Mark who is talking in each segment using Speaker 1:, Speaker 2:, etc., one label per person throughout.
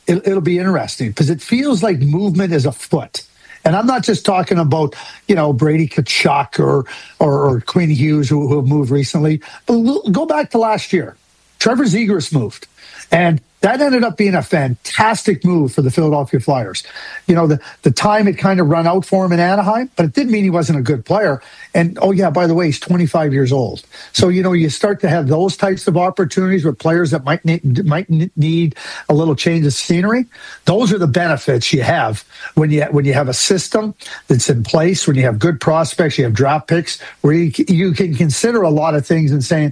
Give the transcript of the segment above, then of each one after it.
Speaker 1: it'll be interesting because it feels like movement is afoot. And I'm not just talking about, Brady Tkachuk or Quinn Hughes who have moved recently. But go back to last year. Trevor Zegras moved. And that ended up being a fantastic move for the Philadelphia Flyers. The time had kind of run out for him in Anaheim, but it didn't mean he wasn't a good player. And, oh, yeah, by the way, he's 25 years old. So, you start to have those types of opportunities with players that might need a little change of scenery. Those are the benefits you have when you have a system that's in place, when you have good prospects, you have draft picks, where you can consider a lot of things and saying,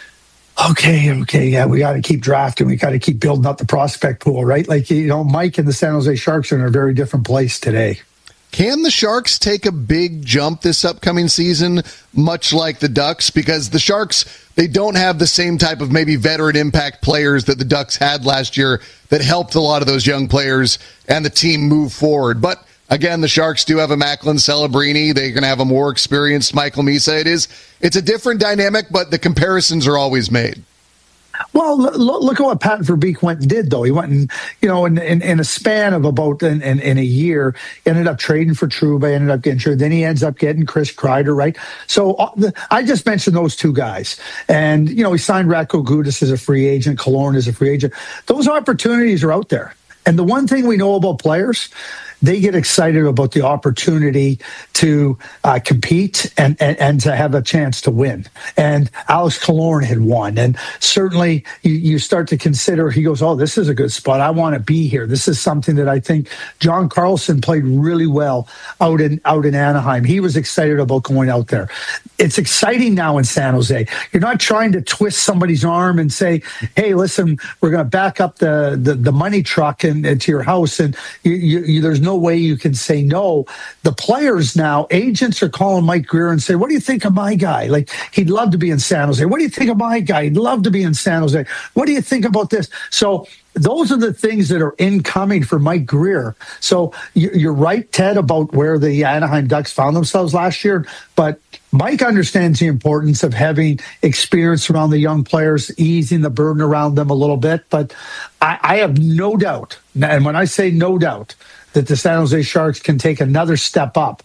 Speaker 1: okay, yeah, we got to keep drafting. We got to keep building up the prospect pool, right? Like, Mike and the San Jose Sharks are in a very different place today.
Speaker 2: Can the Sharks take a big jump this upcoming season, much like the Ducks? Because the Sharks, they don't have the same type of maybe veteran impact players that the Ducks had last year that helped a lot of those young players and the team move forward. But again, the Sharks do have a Macklin Celebrini. They're going to have a more experienced Michael Misa. It's a different dynamic, but the comparisons are always made.
Speaker 1: Well, look at what Pat Verbeek went and did, though. He went and, in a span of about in a year, ended up trading for Trouba, ended up getting traded. Then he ends up getting Chris Kreider, right? So I just mentioned those two guys. And, he signed Ratko Gudas as a free agent, Killorn as a free agent. Those opportunities are out there. And the one thing we know about players, they get excited about the opportunity to compete and to have a chance to win. And Alex Killorn had won. And certainly you start to consider, he goes, oh, this is a good spot. I want to be here. This is something that I think John Carlson played really well out in Anaheim. He was excited about going out there. It's exciting now in San Jose. You're not trying to twist somebody's arm and say, hey, listen, we're going to back up the money truck and to your house. And there's no way you can say no. The players now, agents are calling Mike Grier and say, what do you think of my guy? Like, he'd love to be in San Jose. What do you think of my guy? He'd love to be in San Jose. What do you think about this? So those are the things that are incoming for Mike Grier. So you're right, Ted, about where the Anaheim Ducks found themselves last year. But Mike understands the importance of having experience around the young players, easing the burden around them a little bit. But I have no doubt, and when I say no doubt, that the San Jose Sharks can take another step up.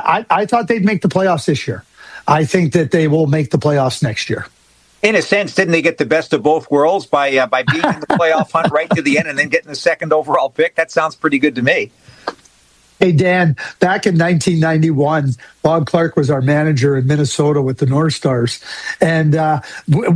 Speaker 1: I thought they'd make the playoffs this year. I think that they will make the playoffs next year.
Speaker 3: In a sense, didn't they get the best of both worlds by being in the playoff hunt right to the end and then getting the second overall pick? That sounds pretty good to me.
Speaker 1: Hey, Dan, back in 1991, Bob Clark was our manager in Minnesota with the North Stars. And at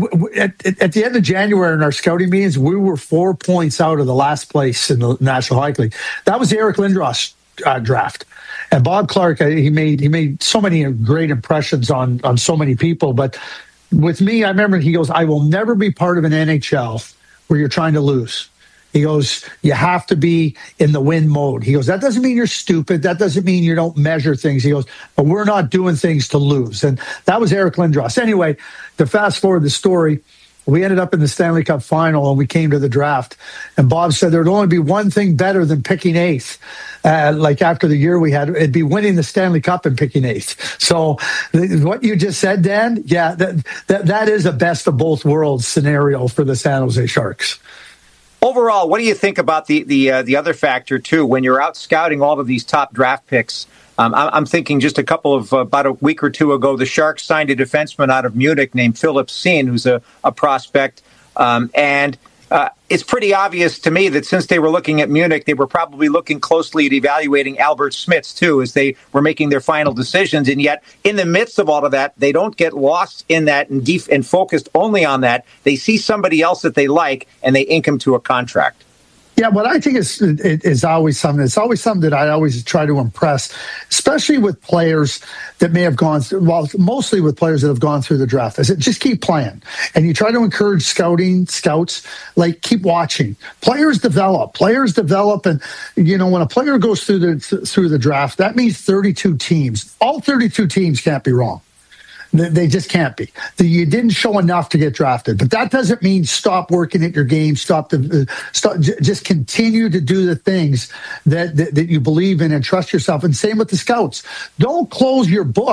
Speaker 1: the end of January in our scouting meetings, we were 4 points out of the last place in the National Hockey League. That was the Eric Lindros draft. And Bob Clark, he made so many great impressions on so many people. But with me, I remember he goes, I will never be part of an NHL where you're trying to lose. He goes, you have to be in the win mode. He goes, that doesn't mean you're stupid. That doesn't mean you don't measure things. He goes, but we're not doing things to lose. And that was Eric Lindros. Anyway, to fast forward the story, we ended up in the Stanley Cup final and we came to the draft. And Bob said there'd only be one thing better than picking eighth. Like after the year we had, it'd be winning the Stanley Cup and picking eighth. So what you just said, Dan, yeah, that is a best of both worlds scenario for the San Jose Sharks.
Speaker 3: Overall, what do you think about the other factor, too? When you're out scouting all of these top draft picks, I'm thinking just about a week or two ago, the Sharks signed a defenseman out of Munich named Philip Seen, who's a prospect. And it's pretty obvious to me that since they were looking at Munich, they were probably looking closely at evaluating Albert Smits, too, as they were making their final decisions. And yet, in the midst of all of that, they don't get lost in that and focused only on that. They see somebody else that they like, and they ink him to a contract.
Speaker 1: Yeah, what I think is always something. It's always something that I always try to impress, especially with players that may have gone through, well, mostly with players that have gone through the draft. I said, just keep playing. And you try to encourage scouts, like keep watching. Players develop. And, when a player goes through the draft, that means 32 teams. All 32 teams can't be wrong. They just can't be. You didn't show enough to get drafted, but that doesn't mean stop working at your game. Stop. Just continue to do the things that you believe in and trust yourself. And same with the scouts. Don't close your book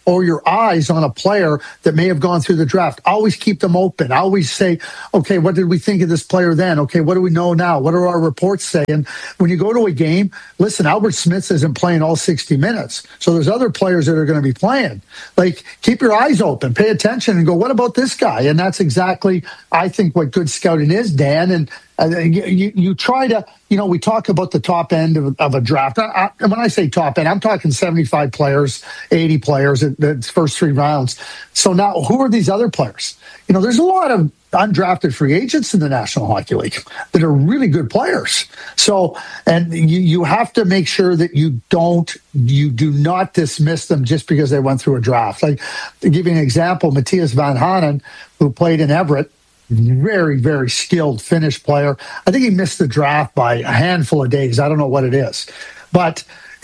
Speaker 1: or your eyes on a player that may have gone through the draft. Always keep them open. Always say, okay, what did we think of this player then? Okay, what do we know now? What are our reports saying? When you go to a game, listen, Albert Smith isn't playing all 60 minutes. So there's other players that are going to be playing. Like, keep your eyes open, pay attention, and go, what about this guy? And that's exactly, I think, what good scouting is, Dan. And you try to, we talk about the top end of a draft. When I say top end, I'm talking 75 players, 80 players at the first 3 rounds. So now, who are these other players? There's a lot of undrafted free agents in the National Hockey League that are really good players. So, and you have to make sure that you do not dismiss them just because they went through a draft. Like, to give you an example, Matthias Van Hanen, who played in Everett, very, very skilled Finnish player. I think he missed the draft by a handful of days. I don't know what it is. But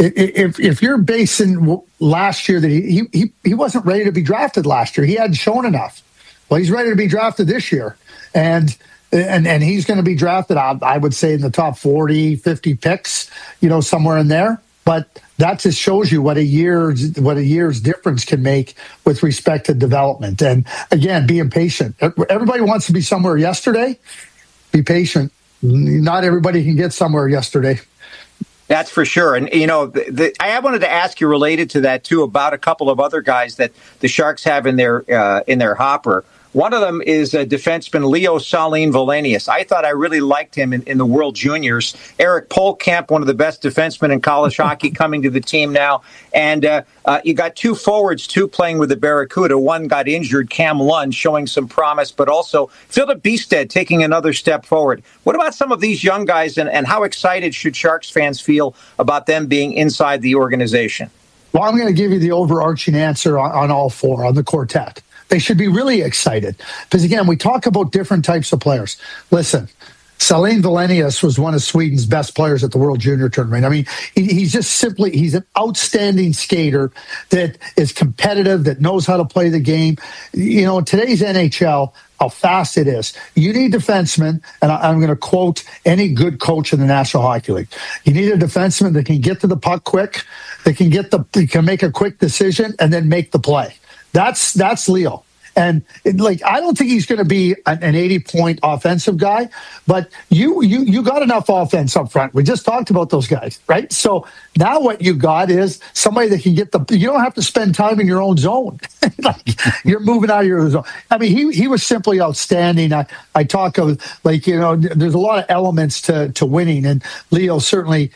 Speaker 1: if you're basing last year that he wasn't ready to be drafted last year, he hadn't shown enough. Well, he's ready to be drafted this year. And he's going to be drafted, I would say, in the top 40, 50 picks, somewhere in there. But that just shows you what a year's difference can make with respect to development. And again, being patient. Everybody wants to be somewhere yesterday. Be patient. Not everybody can get somewhere yesterday.
Speaker 3: That's for sure. And, I wanted to ask you, related to that, too, about a couple of other guys that the Sharks have in their hopper. One of them is defenseman Leo Saline-Valenius. I thought I really liked him in the World Juniors. Eric Polkamp, one of the best defensemen in college hockey, coming to the team now. And you got 2 forwards, too, playing with the Barracuda. One got injured, Cam Lund, showing some promise, but also Philip Bistad taking another step forward. What about some of these young guys, and how excited should Sharks fans feel about them being inside the organization?
Speaker 1: Well, I'm going to give you the overarching answer on all 4, on the quartet. They should be really excited because, again, we talk about different types of players. Listen, Saline-Valenius was one of Sweden's best players at the World Junior Tournament. I mean, he's an outstanding skater that is competitive, that knows how to play the game. In today's NHL, how fast it is. You need defensemen, and I'm going to quote any good coach in the National Hockey League. You need a defenseman that can get to the puck quick, that can make a quick decision, and then make the play. That's Leo. And I don't think he's going to be an 80-point offensive guy, but you got enough offense up front. We just talked about those guys, right? So now what you got is somebody that can you don't have to spend time in your own zone. You're moving out of your zone. I mean, he was simply outstanding. I talk of there's a lot of elements to winning, and Leo certainly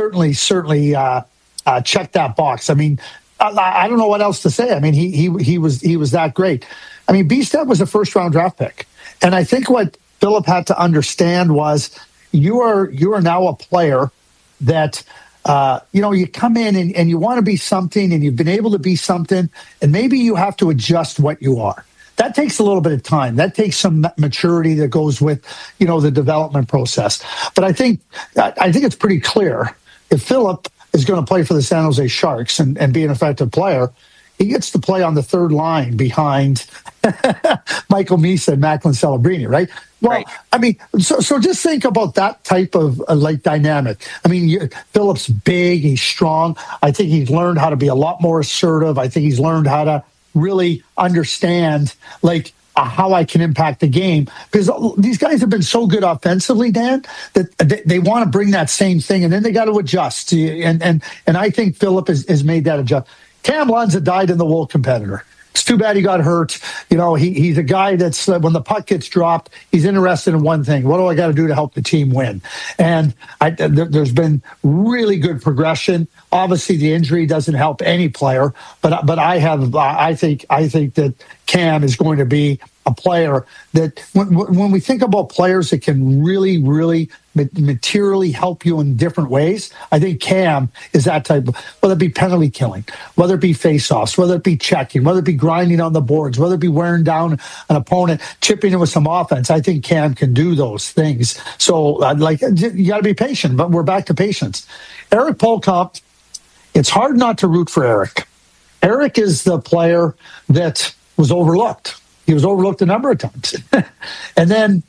Speaker 1: checked that box. I mean, I don't know what else to say. I mean, he was that great. I mean, Bistad was a first-round draft pick, and I think what Philip had to understand was you are now a player that you come in and you want to be something, and you've been able to be something, and maybe you have to adjust what you are. That takes a little bit of time. That takes some maturity that goes with the development process. But I think it's pretty clear if Philip is going to play for the San Jose Sharks and be an effective player, he gets to play on the third line behind Michael Misa and Macklin Celebrini, right? Well, right. I mean, so just think about that type of dynamic. I mean, Philip's big, he's strong. I think he's learned how to be a lot more assertive. I think he's learned how to really understand, how I can impact the game, because these guys have been so good offensively, Dan, that they want to bring that same thing, and then they got to adjust. And I think Philip has made that adjust. Cam Lund's a dyed-in-the-wool competitor. It's too bad he got hurt. He's a guy that's, when the puck gets dropped, he's interested in one thing. What do I got to do to help the team win? And there's been really good progression. Obviously, the injury doesn't help any player, but I think that Cam is going to be a player that when we think about players that can really, really materially help you in different ways, I think Cam is that type of, whether it be penalty killing, whether it be face-offs, whether it be checking, whether it be grinding on the boards, whether it be wearing down an opponent, chipping in with some offense. I think Cam can do those things. So you got to be patient, but we're back to patience. Eric Polkamp, it's hard not to root for Eric. Eric is the player that was overlooked. He was overlooked a number of times. And then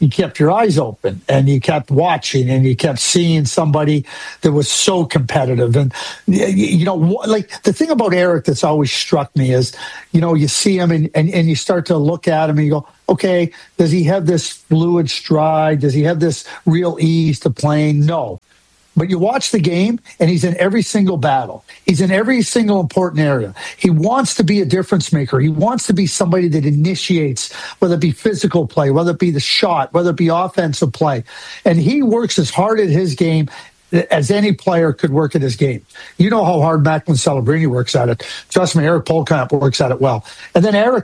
Speaker 1: you kept your eyes open and you kept watching and you kept seeing somebody that was so competitive. And, like the thing about Eric that's always struck me is, you see him and you start to look at him and you go, okay, does he have this fluid stride? Does he have this real ease to playing? No. But you watch the game, and he's in every single battle. He's in every single important area. He wants to be a difference maker. He wants to be somebody that initiates, whether it be physical play, whether it be the shot, whether it be offensive play. And he works as hard at his game as any player could work at his game. You know how hard Macklin Celebrini works at it. Trust me, Eric Polkamp works at it well. And then Eric,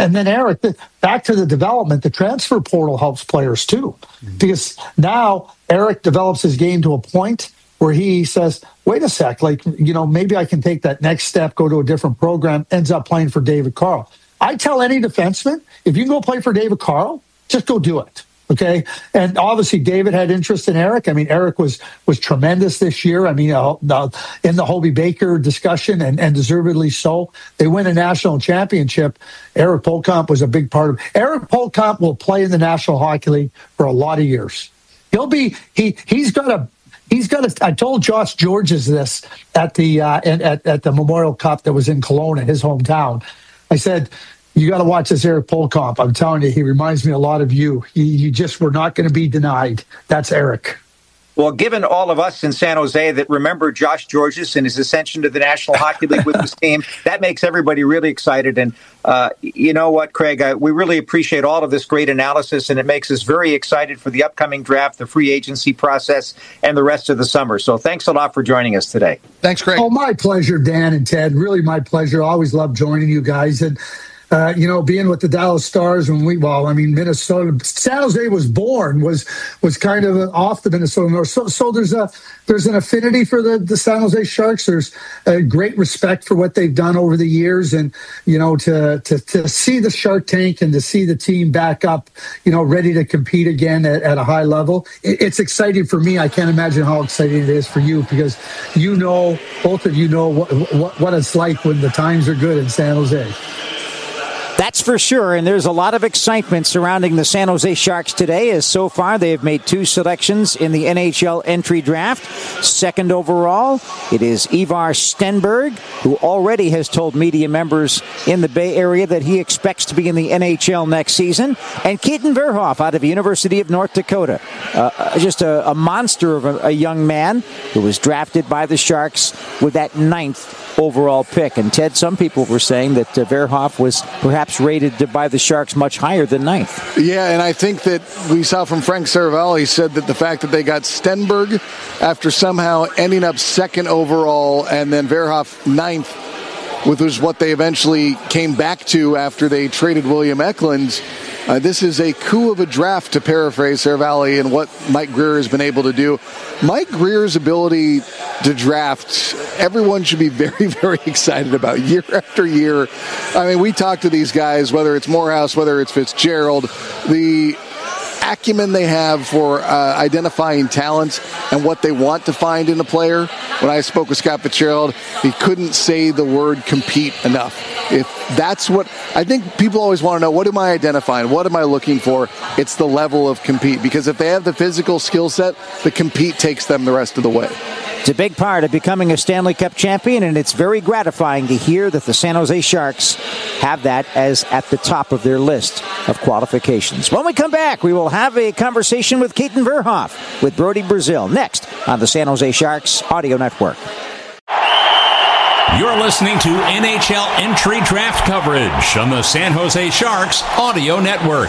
Speaker 1: back to the development, the transfer portal helps players too. Because now Eric develops his game to a point where he says, wait a sec, maybe I can take that next step, go to a different program, ends up playing for David Carl. I tell any defenseman, if you can go play for David Carl, just go do it. Okay. And obviously David had interest in Eric. I mean, Eric was tremendous this year. I mean, in the Hobey Baker discussion and deservedly so. They win a national championship. Eric Polkamp was a big part of it. Eric Polkamp will play in the National Hockey League for a lot of years. He's got a, I told Josh Georges this at the Memorial Cup that was in Kelowna, his hometown. I said, you got to watch this Eric Polkamp. I'm telling you, he reminds me a lot of you. You just were not going to be denied. That's Eric.
Speaker 3: Well, given all of us in San Jose that remember Josh Georges and his ascension to the National Hockey League with his team, that makes everybody really excited. And you know what, Craig, we really appreciate all of this great analysis, and it makes us very excited for the upcoming draft, the free agency process, and the rest of the summer. So thanks a lot for joining us today.
Speaker 2: Thanks, Craig.
Speaker 1: Oh, my pleasure, Dan and Ted. Really my pleasure. Always love joining you guys. And being with the Dallas Stars Minnesota, San Jose was born, was kind of off the Minnesota North. So there's an affinity for the San Jose Sharks. There's a great respect for what they've done over the years. And, to see the Shark Tank and to see the team back up, ready to compete again at a high level, it's exciting for me. I can't imagine how exciting it is for you because both of you know what it's like when the times are good in San Jose.
Speaker 4: That's for sure, and there's a lot of excitement surrounding the San Jose Sharks today, as so far they have made 2 selections in the NHL entry draft. Second overall, it is Ivar Stenberg, who already has told media members in the Bay Area that he expects to be in the NHL next season, and Keaton Verhoff out of the University of North Dakota. Just a monster of a young man who was drafted by the Sharks with that 9th overall pick. And Ted, some people were saying that Verhoff was perhaps rated by the Sharks much higher than 9th.
Speaker 2: Yeah, and I think that we saw from Frank Saravalli, he said that the fact that they got Stenberg after somehow ending up 2nd overall and then Verhoff 9th, which was what they eventually came back to after they traded William Eklund. This is a coup of a draft, to paraphrase Saravalli, and what Mike Grier has been able to do. Mike Grier's ability to draft, everyone should be very, very excited about year after year. I mean, we talk to these guys, whether it's Morehouse, whether it's Fitzgerald, the acumen they have for identifying talent and what they want to find in a player. When I spoke with Scott Fitzgerald, he couldn't say the word compete enough. If that's what I think people always want to know, what am I identifying? What am I looking for? It's the level of compete, because if they have the physical skill set, the compete takes them the rest of the way.
Speaker 4: It's a big part of becoming a Stanley Cup champion, and it's very gratifying to hear that the San Jose Sharks have that as at the top of their list of qualifications. When we come back, we will have a conversation with Keaton Verhoff with Brody Brazil next on the San Jose Sharks Audio Network.
Speaker 5: You're listening to NHL entry draft coverage on the San Jose Sharks Audio Network.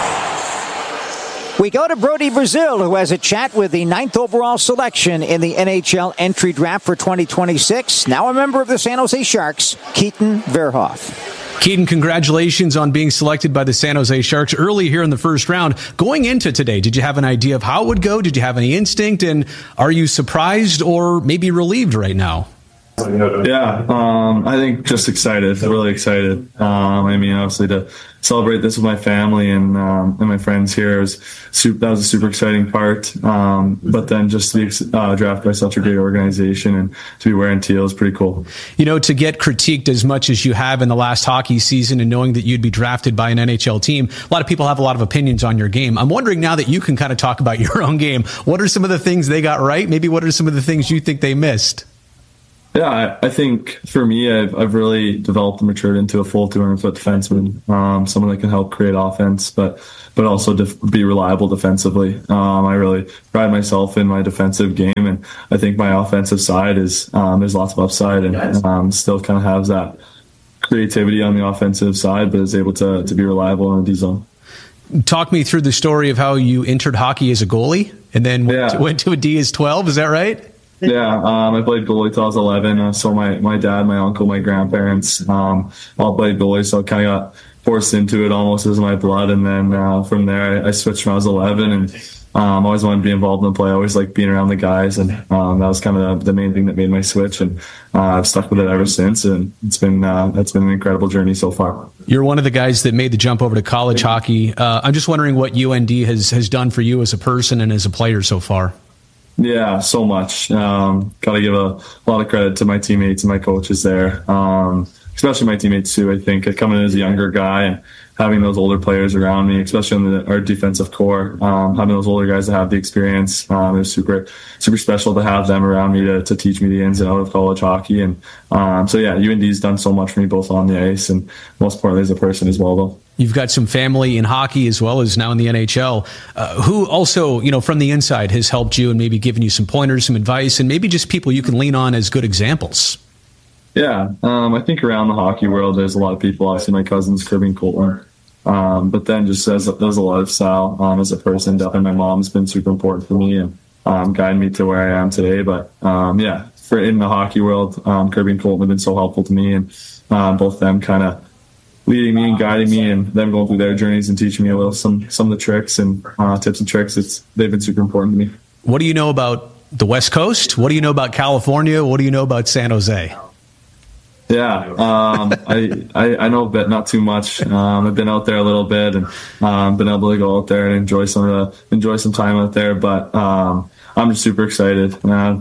Speaker 4: We go to Brody Brazil, who has a chat with the 9th overall selection in the NHL entry draft for 2026. Now a member of the San Jose Sharks, Keaton Verhoff.
Speaker 6: Keaton, congratulations on being selected by the San Jose Sharks early here in the first round. Going into today, did you have an idea of how it would go? Did you have any instinct? And are you surprised or maybe relieved right now?
Speaker 7: Yeah, I think just excited, really excited. I mean, obviously to celebrate this with my family and my friends here that was a super exciting part. But then just to be drafted by such a great organization and to be wearing teal is pretty cool.
Speaker 6: You know, to get critiqued as much as you have in the last hockey season and knowing that you'd be drafted by an NHL team, a lot of people have a lot of opinions on your game. I'm wondering now that you can kind of talk about your own game, what are some of the things they got right? Maybe what are some of the things you think they missed?
Speaker 7: Yeah, I think for me, I've really developed and matured into a full 200-foot defenseman, someone that can help create offense, but also be reliable defensively. I really pride myself in my defensive game, and I think my offensive side is there's lots of upside, and still kind of has that creativity on the offensive side, but is able to be reliable in the D zone.
Speaker 6: Talk me through the story of how you entered hockey as a goalie and then went to a D as 12. Is that right?
Speaker 7: Yeah, I played goalie till I was 11. So my dad, my uncle, my grandparents all played goalie, so I kind of got forced into it almost as my blood. And then from there, I switched when I was 11, and always wanted to be involved in the play. I always liked being around the guys, and that was kind of the main thing that made my switch. And I've stuck with it ever since, and it's been an incredible journey so far.
Speaker 6: You're one of the guys that made the jump over to college hockey. I'm just wondering what UND has done for you as a person and as a player so far.
Speaker 7: Yeah, so much. Got to give a lot of credit to my teammates and my coaches there, especially my teammates too. I think coming in as a younger guy and having those older players around me, especially on our defensive core, having those older guys that have the experience, it was super special to have them around me to teach me the ins and outs of college hockey. And so yeah, UND's done so much for me both on the ice and most importantly as a person as well, though.
Speaker 6: You've got some family in hockey as well as now in the NHL, who also, from the inside has helped you and maybe given you some pointers, some advice, and maybe just people you can lean on as good examples.
Speaker 7: Yeah, I think around the hockey world, there's a lot of people. Obviously, my cousins, Kirby and Colton. But then just as a lifestyle, as a person, definitely my mom's been super important for me and guiding me to where I am today. But for in the hockey world, Kirby and Colton have been so helpful to me, and both of them kind of leading me and guiding me, and them going through their journeys and teaching me a little some of the tricks and tips and tricks. They've been super important to me.
Speaker 6: What do you know about the West Coast? What do you know about California? What do you know about San Jose?
Speaker 7: Yeah, I know a bit, not too much. I've been out there a little bit and been able to go out there and enjoy some time out there. But I'm just super excited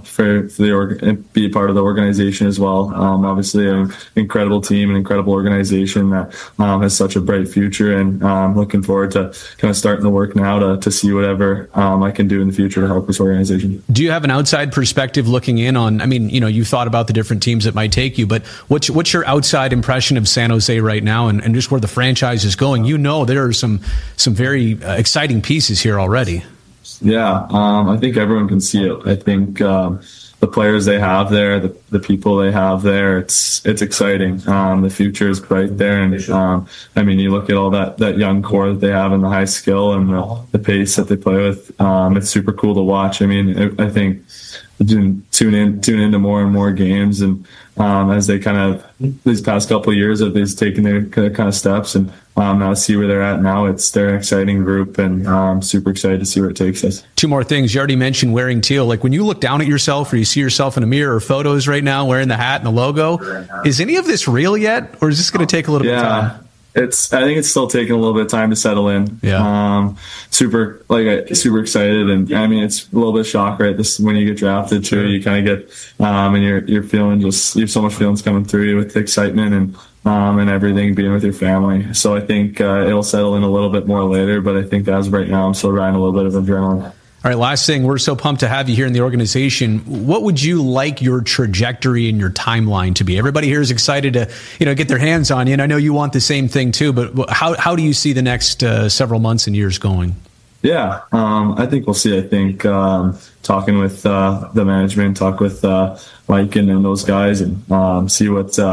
Speaker 7: for be a part of the organization as well. Obviously, an incredible team, an incredible organization that has such a bright future, and looking forward to kind of starting the work now to see whatever I can do in the future to help this organization.
Speaker 6: Do you have an outside perspective looking in on? I mean, you thought about the different teams that might take you, but what's your outside impression of San Jose right now, and just where the franchise is going? There are some very exciting pieces here already.
Speaker 7: Yeah, I think everyone can see it. I think the players they have there, the people they have there, it's exciting. The future is bright there, and I mean, you look at all that young core that they have and the high skill and the pace that they play with. It's super cool to watch. I mean, I think tune into more and more games, and as they kind of these past couple of years, they've taken their kind of steps, and now see where they're at now. They're an exciting group, and I'm super excited to see where it takes us. Two
Speaker 6: more things. You already mentioned wearing teal. Like when you look down at yourself or you see yourself in a mirror or photos right now wearing the hat and the logo, is any of this real yet, or is this going to take a little bit of time?
Speaker 7: I think it's still taking a little bit of time to settle in.
Speaker 6: Yeah.
Speaker 7: Super excited, and I mean it's a little bit of shock, right? This when you get drafted too, you kind of get and you're feeling you have so much feelings coming through you with the excitement and everything, being with your family. So I think it'll settle in a little bit more later, but I think as of right now, I'm still riding a little bit of adrenaline.
Speaker 6: All right, last thing, we're so pumped to have you here in the organization. What would you like your trajectory and your timeline to be? Everybody here is excited to, get their hands on you, and I know you want the same thing too, but how do you see the next several months and years going?
Speaker 7: Yeah, I think we'll see. I think talking with the management, talk with Mike and those guys, and see what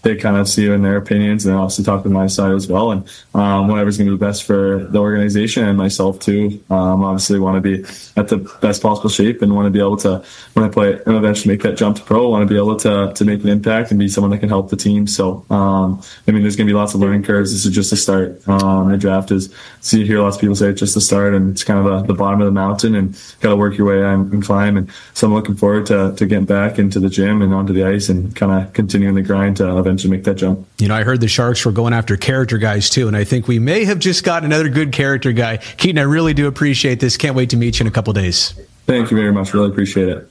Speaker 7: they kind of see in their opinions, and obviously talk with my side as well, and whatever's going to be best for the organization and myself too. Obviously want to be at the best possible shape and want to be able to, when I play and eventually make that jump to pro, want to be able to make an impact and be someone that can help the team. So there's going to be lots of learning curves. This is just a start. The draft is, so you hear lots of people say it's just a start and it's kind of the bottom of the mountain and got to work your way and climb. And so I'm looking forward to getting back into the gym and onto the ice and kind of continuing the grind to eventually make that jump.
Speaker 6: I heard the Sharks were going after character guys too, and I think we may have just got another good character guy. Keaton, I really do appreciate this. Can't wait to meet you in a couple days.
Speaker 7: Thank you very much. Really appreciate it.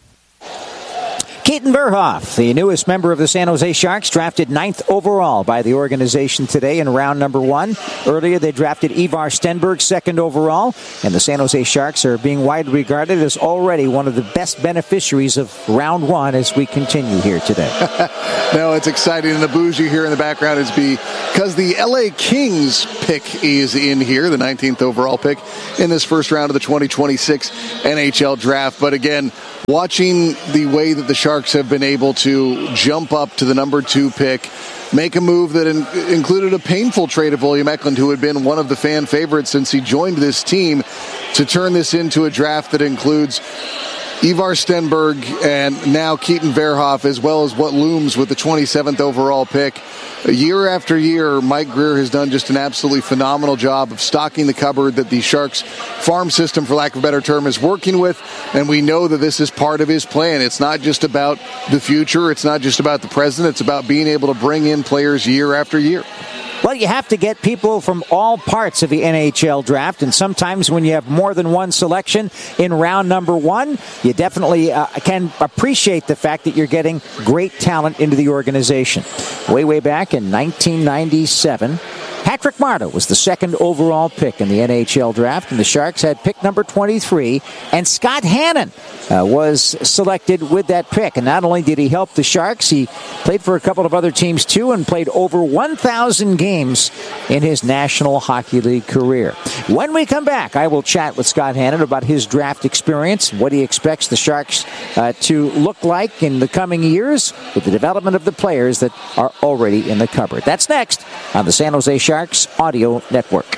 Speaker 4: Keaton Verhoff, the newest member of the San Jose Sharks, drafted 9th overall by the organization today in round number 1. Earlier, they drafted Ivar Stenberg 2nd overall, and the San Jose Sharks are being widely regarded as already one of the best beneficiaries of round 1 as we continue here today.
Speaker 2: No, it's exciting, and the bougie here in the background is because the LA Kings pick is in here, the 19th overall pick in this first round of the 2026 NHL draft. But again, watching the way that the Sharks have been able to jump up to the number 2 pick, make a move that included a painful trade of William Eklund, who had been one of the fan favorites since he joined this team, to turn this into a draft that includes Ivar Stenberg and now Keaton Verhoff, as well as what looms with the 27th overall pick. Year after year, Mike Grier has done just an absolutely phenomenal job of stocking the cupboard that the Sharks farm system, for lack of a better term, is working with, and we know that this is part of his plan. It's not just about the future, it's not just about the present, it's about being able to bring in players year after year.
Speaker 4: Well, you have to get people from all parts of the NHL draft, and sometimes when you have more than one selection in round number 1, you definitely can appreciate the fact that you're getting great talent into the organization. Way back in 1997, Patrick Marleau was the 2nd overall pick in the NHL draft, and the Sharks had pick number 23, and Scott Hannon was selected with that pick. And not only did he help the Sharks, he played for a couple of other teams too and played over 1,000 games in his National Hockey League career. When we come back, I will chat with Scott Hannon about his draft experience, what he expects the Sharks to look like in the coming years with the development of the players that are already in the cupboard. That's next on the San Jose Sharks Audio Network.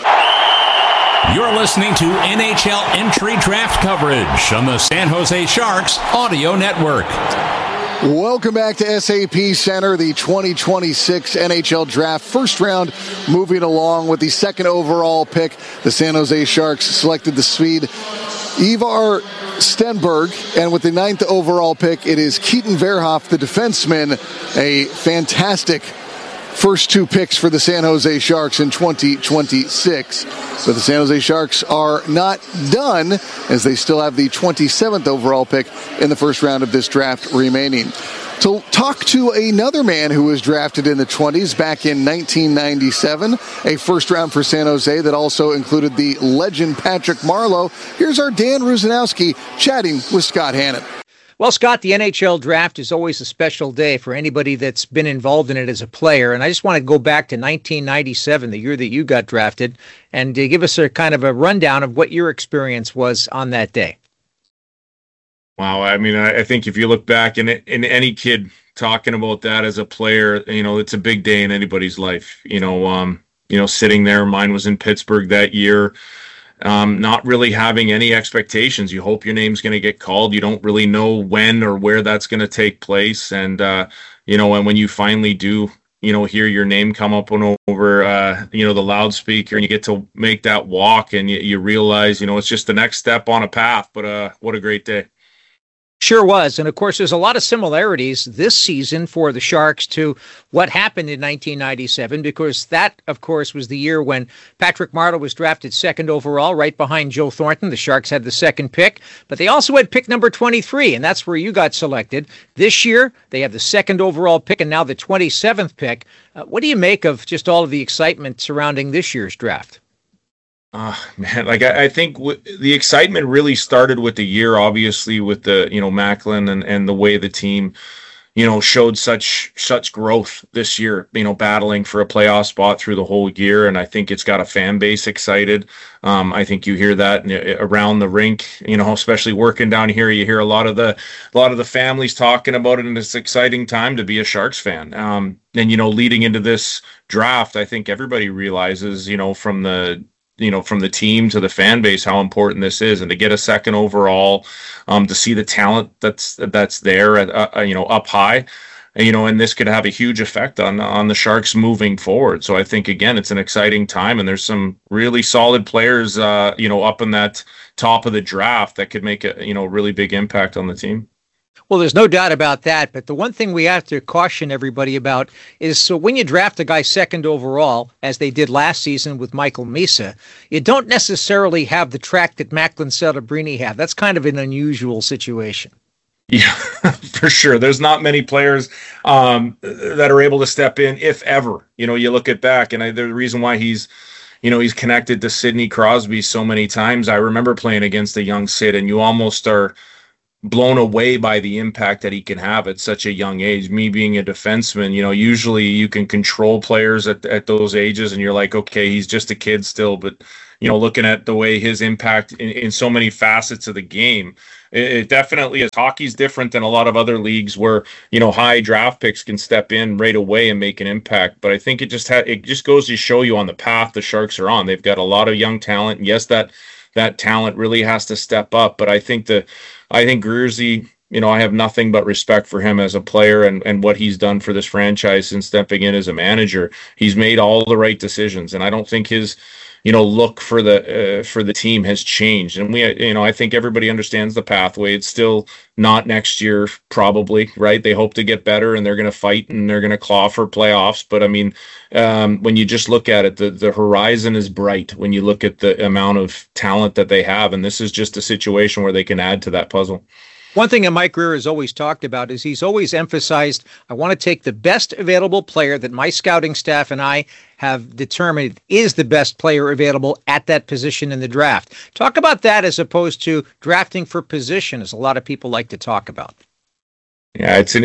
Speaker 5: You're listening to NHL entry draft coverage on the San Jose Sharks Audio Network.
Speaker 2: Welcome back to SAP Center, the 2026 NHL Draft. First round moving along with the 2nd overall pick. The San Jose Sharks selected the Swede Ivar Stenberg, and with the 9th overall pick, it is Keaton Verhoff, the defenseman, a fantastic first 2 picks for the San Jose Sharks in 2026. But the San Jose Sharks are not done, as they still have the 27th overall pick in the first round of this draft remaining. To talk to another man who was drafted in the 20s back in 1997, a first round for San Jose that also included the legend Patrick Marleau. Here's our Dan Rusanowski chatting with Scott Hannon.
Speaker 8: Well, Scott, the NHL draft is always a special day for anybody that's been involved in it as a player. And I just want to go back to 1997, the year that you got drafted, and give us a kind of a rundown of what your experience was on that day.
Speaker 9: Wow. I mean, I think if you look back in any kid talking about that as a player, it's a big day in anybody's life. Sitting there, mine was in Pittsburgh that year. Not really having any expectations. You hope your name's going to get called. You don't really know when or where that's going to take place. And, and when you finally do, hear your name come up over, the loudspeaker, and you get to make that walk, and you realize, it's just the next step on a path. But what a great day.
Speaker 8: Sure was. And, of course, there's a lot of similarities this season for the Sharks to what happened in 1997, because that, of course, was the year when Patrick Marleau was drafted 2nd overall, right behind Joe Thornton. The Sharks had the 2nd pick, but they also had pick number 23, and that's where you got selected. This year, they have the 2nd overall pick and now the 27th pick. What do you make of just all of the excitement surrounding this year's draft?
Speaker 9: Man, I think the excitement really started with the year, obviously, with the, Macklin and the way the team, showed such growth this year, battling for a playoff spot through the whole year. And I think it's got a fan base excited. I think you hear that around the rink, especially working down here, you hear a lot of the families talking about it, and it's an exciting time to be a Sharks fan. And, leading into this draft, I think everybody realizes, from the team to the fan base, how important this is, and to get a second overall, to see the talent that's there at, up high, and this could have a huge effect on the Sharks moving forward. So I think, again, it's an exciting time, and there's some really solid players, up in that top of the draft that could make a, really big impact on the team.
Speaker 8: Well, there's no doubt about that. But the one thing we have to caution everybody about is, so when you draft a guy second overall, as they did last season with Michael Misa, you don't necessarily have the track that Macklin Celebrini had. That's kind of an unusual situation.
Speaker 9: Yeah, for sure. There's not many players that are able to step in, if ever. You look at back, and the reason why he's connected to Sidney Crosby so many times. I remember playing against a young Sid, and you almost are blown away by the impact that he can have at such a young age. Me being a defenseman, usually you can control players at those ages, and you're like, okay, he's just a kid still. But, looking at the way his impact in so many facets of the game, it definitely is. Hockey's different than a lot of other leagues where, high draft picks can step in right away and make an impact. But I think it just goes to show you on the path the Sharks are on. They've got a lot of young talent. And yes, that talent really has to step up. But I think Gruersey, I have nothing but respect for him as a player and what he's done for this franchise since stepping in as a manager. He's made all the right decisions, and I don't think his, look for the team has changed. And I think everybody understands the pathway. It's still not next year, probably, right? They hope to get better, and they're going to fight, and they're going to claw for playoffs. But I mean, when you just look at it, the horizon is bright when you look at the amount of talent that they have. And this is just a situation where they can add to that puzzle.
Speaker 8: One thing that Mike Grier has always talked about is he's always emphasized, I want to take the best available player that my scouting staff and I have determined is the best player available at that position in the draft. Talk about that as opposed to drafting for position, as a lot of people like to talk about.
Speaker 9: Yeah, it's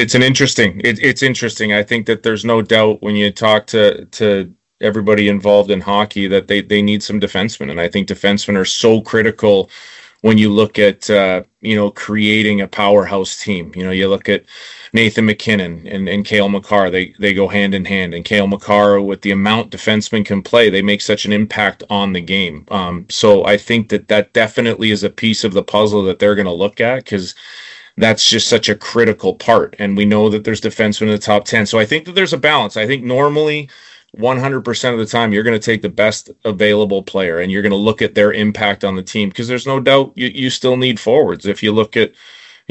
Speaker 9: interesting. I think that there's no doubt when you talk to everybody involved in hockey that they need some defensemen. And I think defensemen are so critical when you look at, creating a powerhouse team. You look at Nathan McKinnon and Cale Makar, they go hand in hand. And Cale Makar, with the amount defensemen can play, they make such an impact on the game. So I think that definitely is a piece of the puzzle that they're going to look at, because that's just such a critical part. And we know that there's defensemen in the top 10. So I think that there's a balance. I think normally 100% of the time you're going to take the best available player, and you're going to look at their impact on the team, because there's no doubt you still need forwards. If you look at,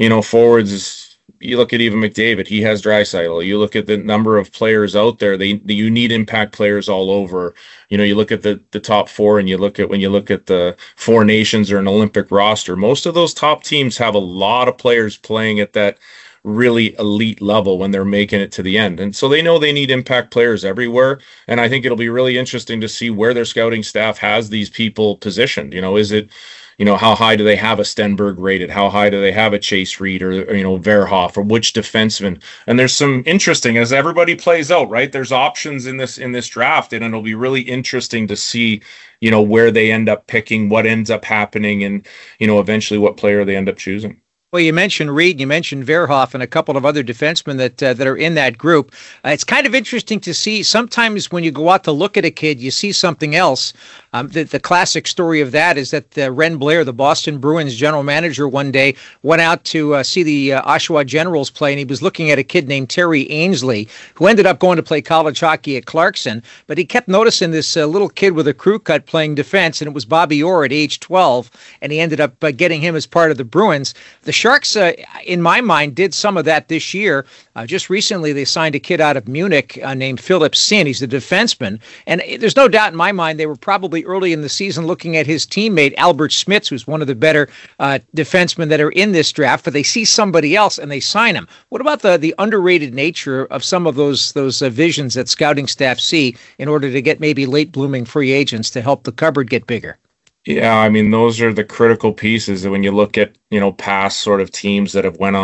Speaker 9: forwards, you look at even McDavid, he has Draisaitl. You look at the number of players out there, you need impact players all over. You look at the top four, and when you look at the Four Nations or an Olympic roster, most of those top teams have a lot of players playing at that really elite level when they're making it to the end. And so they know they need impact players everywhere. And I think it'll be really interesting to see where their scouting staff has these people positioned. Is it, how high do they have a Stenberg rated? How high do they have a Chase Reed or Verhoff, or which defenseman? And there's some interesting, as everybody plays out, right? There's options in this draft, and it'll be really interesting to see, where they end up picking, what ends up happening, and, eventually what player they end up choosing.
Speaker 8: Well, you mentioned Reed, you mentioned Verhoff, and a couple of other defensemen that are in that group. It's kind of interesting to see. Sometimes when you go out to look at a kid, you see something else. The classic story of that is that Ren Blair, the Boston Bruins general manager, one day went out to see the Oshawa Generals play, and he was looking at a kid named Terry Ainsley, who ended up going to play college hockey at Clarkson. But he kept noticing this little kid with a crew cut playing defense, and it was Bobby Orr at age 12, and he ended up getting him as part of the Bruins. The Sharks, in my mind, did some of that this year. Just recently, they signed a kid out of Munich named Philip Sin. He's a defenseman. And there's no doubt in my mind they were probably early in the season looking at his teammate, Albert Smits, who's one of the better defensemen that are in this draft, but they see somebody else and they sign him. What about the underrated nature of some of those visions that scouting staff see in order to get maybe late-blooming free agents to help the cupboard get bigger?
Speaker 9: Yeah, I mean, those are the critical pieces when you look at, past sort of teams that have went on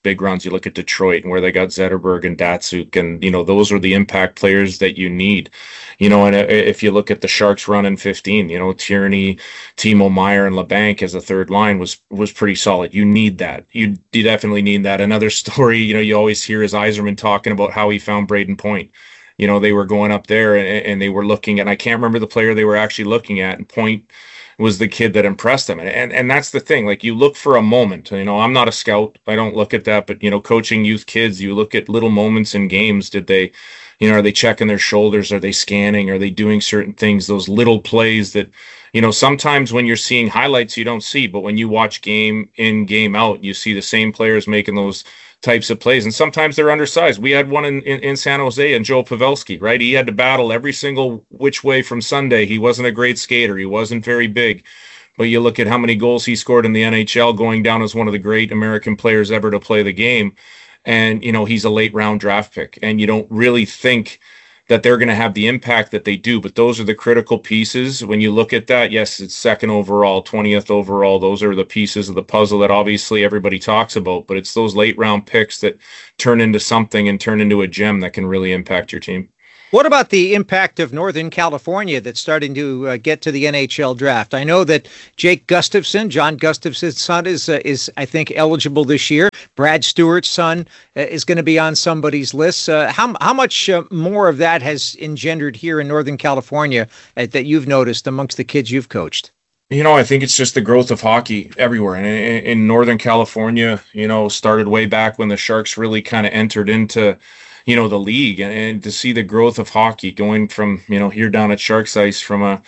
Speaker 9: big runs. You look at Detroit and where they got Zetterberg and Datsuk, and those are the impact players that you need. And if you look at the Sharks run in 15, Tierney, Timo Meier, and LeBanc as a third line was pretty solid. You need that. You definitely need that. Another story, you always hear is Yzerman talking about how he found Braden Point. They were going up there and they were looking, and I can't remember the player they were actually looking at, and Point was the kid that impressed them. And that's the thing. Like, you look for a moment. I'm not a scout. I don't look at that. But, coaching youth kids, you look at little moments in games. Did they, are they checking their shoulders? Are they scanning? Are they doing certain things? Those little plays that, sometimes when you're seeing highlights, you don't see. But when you watch game in, game out, you see the same players making those types of plays, and sometimes they're undersized. We had one in San Jose, and Joe Pavelski, right? He had to battle every single which way from Sunday. He wasn't a great skater. He wasn't very big, but you look at how many goals he scored in the NHL, going down as one of the great American players ever to play the game. And, he's a late round draft pick, and you don't really think that they're going to have the impact that they do. But those are the critical pieces. When you look at that, yes, it's second overall, 20th overall. Those are the pieces of the puzzle that obviously everybody talks about, but it's those late round picks that turn into something and turn into a gem that can really impact your team.
Speaker 8: What about the impact of Northern California that's starting to get to the NHL draft? I know that Jake Gustafson, John Gustafson's son, is I think eligible this year. Brad Stewart's son is going to be on somebody's list. How much more of that has engendered here in Northern California that you've noticed amongst the kids you've coached?
Speaker 9: I think it's just the growth of hockey everywhere. And in Northern California, started way back when the Sharks really kind of entered into the league, and to see the growth of hockey going from, here down at Sharks Ice from a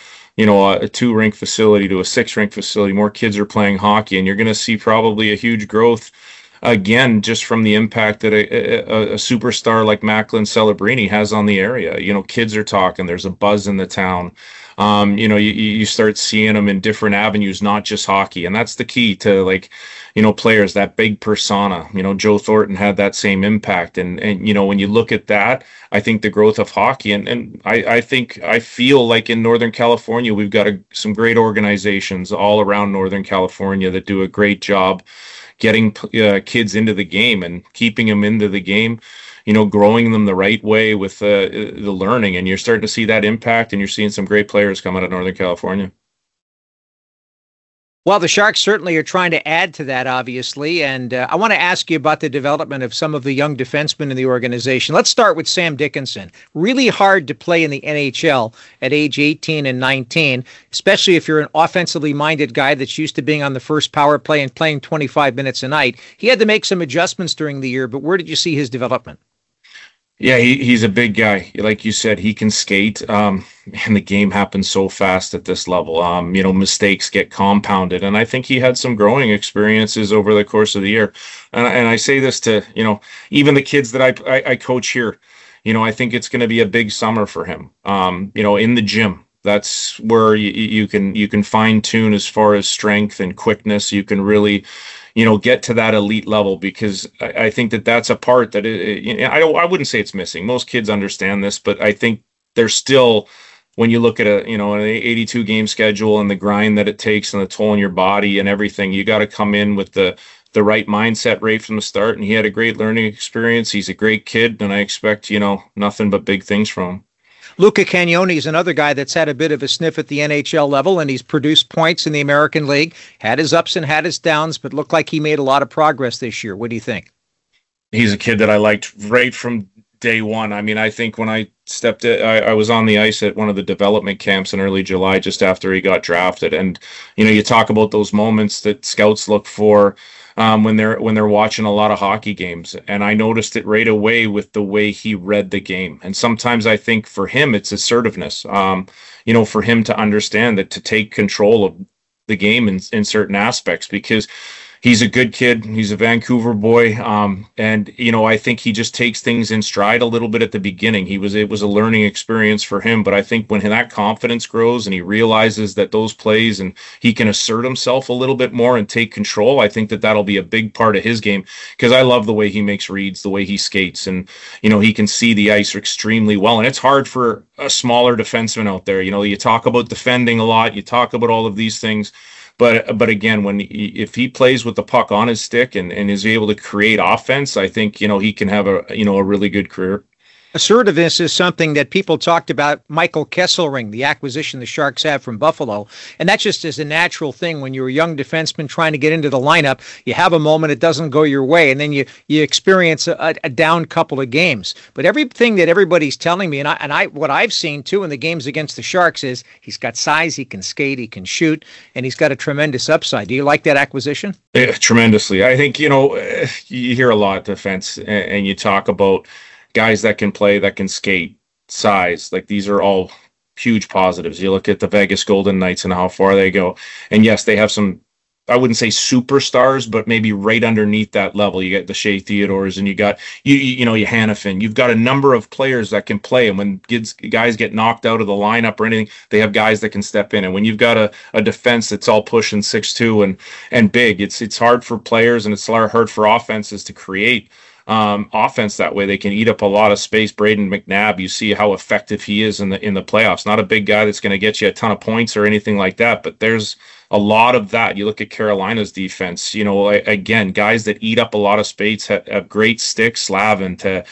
Speaker 9: 2-rink facility to a 6-rink facility. More kids are playing hockey, and you're going to see probably a huge growth again, just from the impact that a superstar like Macklin Celebrini has on the area. Kids are talking, there's a buzz in the town. You start seeing them in different avenues, not just hockey. And that's the key to, players, that big persona. Joe Thornton had that same impact. And when you look at that, I think the growth of hockey, and I feel like in Northern California, we've got some great organizations all around Northern California that do a great job getting kids into the game and keeping them into the game. Growing them the right way with the learning, and you're starting to see that impact, and you're seeing some great players come out of Northern California.
Speaker 8: Well, the Sharks certainly are trying to add to that, obviously, and I want to ask you about the development of some of the young defensemen in the organization. Let's start with Sam Dickinson. Really hard to play in the NHL at age 18 and 19, especially if you're an offensively minded guy that's used to being on the first power play and playing 25 minutes a night. He had to make some adjustments during the year, but where did you see his development?
Speaker 9: Yeah, he's a big guy. Like you said, he can skate, and the game happens so fast at this level. Mistakes get compounded, and I think he had some growing experiences over the course of the year. And I say this to, even the kids that I coach here, I think it's going to be a big summer for him. In the gym, that's where you can fine tune as far as strength and quickness. You can really get to that elite level, because I think that's a part that I wouldn't say it's missing. Most kids understand this, but I think there's still, when you look at an 82 game schedule and the grind that it takes and the toll on your body and everything, you got to come in with the right mindset right from the start. And he had a great learning experience. He's a great kid, and I expect, nothing but big things from him.
Speaker 8: Luca Cagnoni is another guy that's had a bit of a sniff at the NHL level, and he's produced points in the American League, had his ups and had his downs, but looked like he made a lot of progress this year. What do you think?
Speaker 9: He's a kid that I liked right from day one. I mean, I think when I I was on the ice at one of the development camps in early July, just after he got drafted. And, you talk about those moments that scouts look for when they're watching a lot of hockey games. And I noticed it right away with the way he read the game. And sometimes I think for him, it's assertiveness, for him to understand that, to take control of the game in certain aspects, because he's a good kid. He's a Vancouver boy. And I think he just takes things in stride a little bit at the beginning. It was a learning experience for him. But I think when that confidence grows and he realizes that those plays and he can assert himself a little bit more and take control, I think that'll be a big part of his game, because I love the way he makes reads, the way he skates, and, he can see the ice extremely well. And it's hard for a smaller defenseman out there. You talk about defending a lot. You talk about all of these things. But again, if he plays with the puck on his stick and is able to create offense, I think, he can have a really good career.
Speaker 8: Assertiveness is something that people talked about. Michael Kesselring, the acquisition the Sharks have from Buffalo. And that just is a natural thing when you're a young defenseman trying to get into the lineup. You have a moment, it doesn't go your way, and then you experience a down couple of games. But everything that everybody's telling me, and I what I've seen too in the games against the Sharks is he's got size, he can skate, he can shoot, and he's got a tremendous upside. Do you like that acquisition?
Speaker 9: Yeah, tremendously. I think, you hear a lot of defense and you talk about guys that can play, that can skate, size. Like, these are all huge positives. You look at the Vegas Golden Knights and how far they go. And yes, they have some, I wouldn't say superstars, but maybe right underneath that level. You get the Shea Theodores and you got, you Hannafin. You've got a number of players that can play. And when guys get knocked out of the lineup or anything, they have guys that can step in. And when you've got a defense that's all pushing 6'2" and big, it's hard for players and it's hard for offenses to create offense that way. They can eat up a lot of space. Braden McNabb, you see how effective he is in the playoffs. Not a big guy that's going to get you a ton of points or anything like that, but there's a lot of that. You look at Carolina's defense, again, guys that eat up a lot of space, have great sticks, Slavin, to,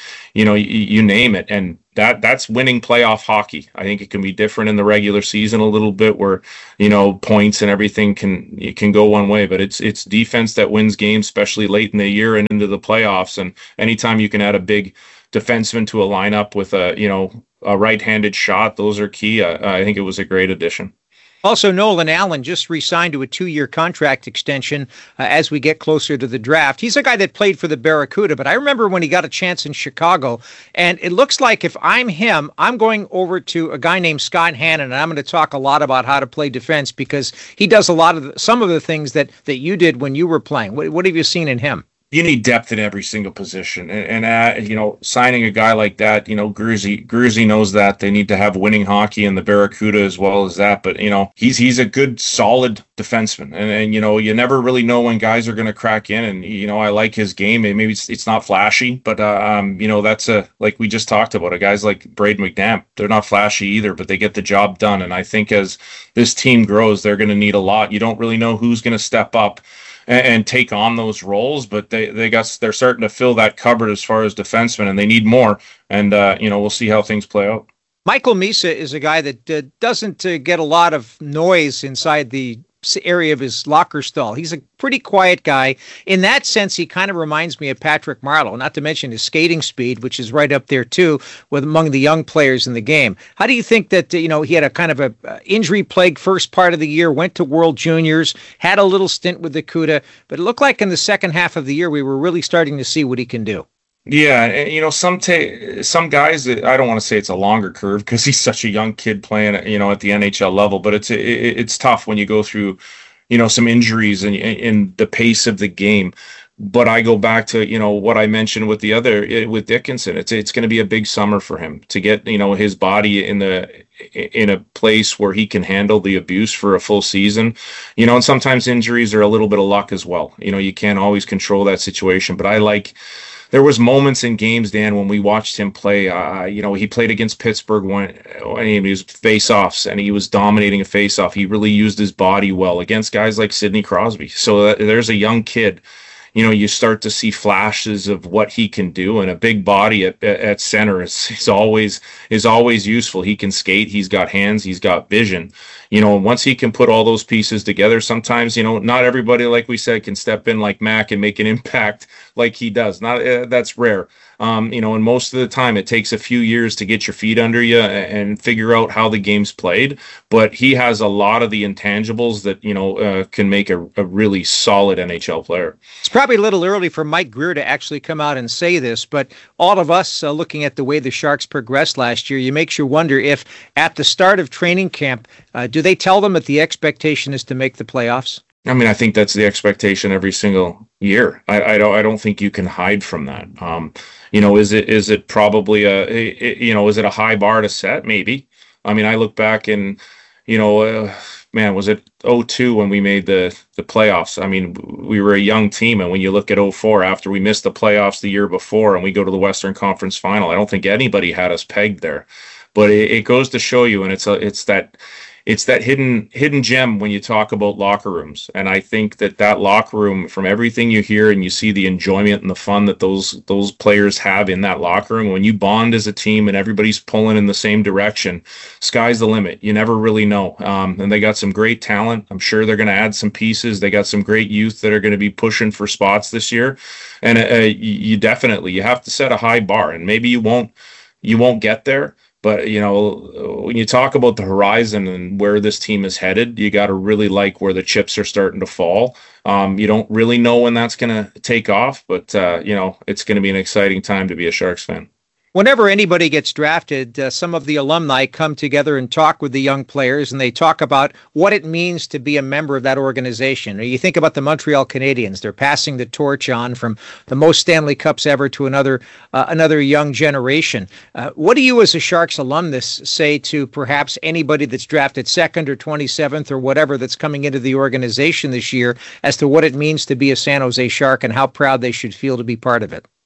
Speaker 9: you name it. And that's winning playoff hockey. I think it can be different in the regular season a little bit where, points and everything can go one way, but it's defense that wins games, especially late in the year and into the playoffs. And anytime you can add a big defenseman to a lineup with a right-handed shot, those are key. I think it was a great addition.
Speaker 8: Also, Nolan Allen just re-signed to a 2-year contract extension as we get closer to the draft. He's a guy that played for the Barracuda, but I remember when he got a chance in Chicago, and it looks like if I'm him, I'm going over to a guy named Scott Hannon, and I'm going to talk a lot about how to play defense because he does some of the things that you did when you were playing. What have you seen in him?
Speaker 9: You need depth in every single position. And signing a guy like that, Gruzy knows that. They need to have winning hockey in the Barracuda as well as that. But, he's a good, solid defenseman. And you never really know when guys are going to crack in. And, I like his game. And maybe it's not flashy, but, that's like we just talked about, guys like Braden McNabb. They're not flashy either, but they get the job done. And I think as this team grows, they're going to need a lot. You don't really know who's going to step up and take on those roles, but they're starting to fill that cupboard as far as defensemen, and they need more. And we'll see how things play out.
Speaker 8: Michael Misa is a guy that doesn't get a lot of noise inside the area of his locker stall. He's a pretty quiet guy. In that sense, he kind of reminds me of Patrick Marleau, not to mention his skating speed, which is right up there too, with among the young players in the game. How do you think that, he had a kind of a injury-plagued first part of the year, went to World Juniors, had a little stint with the CUDA, but it looked like in the second half of the year, we were really starting to see what he can do.
Speaker 9: Yeah, and some guys, I don't want to say it's a longer curve because he's such a young kid playing, at the NHL level, but it's tough when you go through, some injuries and in the pace of the game. But I go back to, what I mentioned with with Dickinson. It's going to be a big summer for him to get, his body in a place where he can handle the abuse for a full season, and sometimes injuries are a little bit of luck as well. You can't always control that situation, but there was moments in games, Dan, when we watched him play. He played against Pittsburgh when he was face-offs, and he was dominating a face-off. He really used his body well against guys like Sidney Crosby. So there's a young kid. You start to see flashes of what he can do, and a big body at center is always useful. He can skate. He's got hands. He's got vision. Once he can put all those pieces together, sometimes, not everybody, like we said, can step in like Mac and make an impact like he does. That's rare. And most of the time it takes a few years to get your feet under you and figure out how the game's played. But he has a lot of the intangibles that, can make a really solid NHL player.
Speaker 8: It's probably a little early for Mike Grier to actually come out and say this, but all of us looking at the way the Sharks progressed last year, makes you wonder if at the start of training camp, do they tell them that the expectation is to make the playoffs?
Speaker 9: I think that's the expectation every single year. I don't think you can hide from that. Is it probably is it a high bar to set? Maybe. I look back and, was it 2002 when we made the playoffs? We were a young team, and when you look at 2004, after we missed the playoffs the year before and we go to the Western Conference Final, I don't think anybody had us pegged there. But it goes to show you, and it's that it's that hidden gem when you talk about locker rooms. And I think that locker room, from everything you hear and you see the enjoyment and the fun that those players have in that locker room, when you bond as a team and everybody's pulling in the same direction, sky's the limit. You never really know. And they got some great talent. I'm sure they're going to add some pieces. They got some great youth that are going to be pushing for spots this year. And you have to set a high bar, and maybe you won't get there. But, when you talk about the horizon and where this team is headed, you got to really like where the chips are starting to fall. You don't really know when that's going to take off, but, it's going to be an exciting time to be a Sharks fan.
Speaker 8: Whenever anybody gets drafted, some of the alumni come together and talk with the young players, and they talk about what it means to be a member of that organization. Or you think about the Montreal Canadiens; they're passing the torch on from the most Stanley Cups ever to another young generation. What do you, as a Sharks alumnus, say to perhaps anybody that's drafted 2nd or 27th or whatever that's coming into the organization this year as to what it means to be a San Jose Shark and how proud they should feel to be part of it?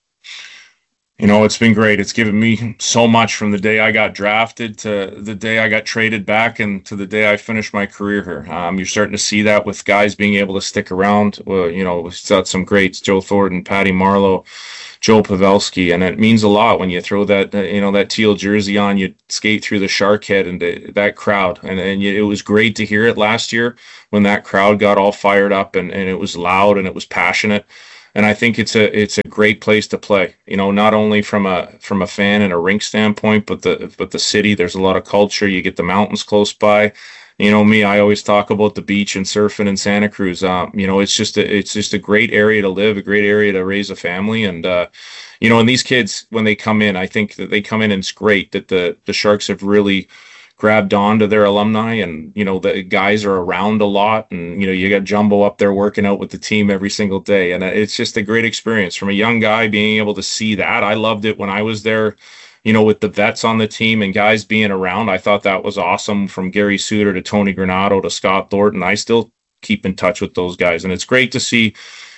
Speaker 9: It's been great. It's given me so much from the day I got drafted to the day I got traded back and to the day I finished my career here. You're starting to see that with guys being able to stick around. We've got some greats, Joe Thornton, Patty Marleau, Joe Pavelski, and it means a lot when you throw that teal jersey on, you skate through the Shark Head and that crowd. And it was great to hear it last year when that crowd got all fired up and it was loud and it was passionate. And I think it's a great place to play. Not only from a fan and a rink standpoint, but the city. There's a lot of culture. You get the mountains close by. Me, I always talk about the beach and surfing in Santa Cruz. It's just a great area to live, a great area to raise a family. And and these kids, when they come in, I think that they come in and it's great that the Sharks have really grabbed on to their alumni, and the guys are around a lot, and you got Jumbo up there working out with the team every single day, and it's just a great experience from a young guy being able to see that. I loved it when I was there, with the vets on the team and guys being around. I thought that was awesome, from Gary Suter to Tony Granato to Scott Thornton. I still keep in touch with those guys, and it's great to see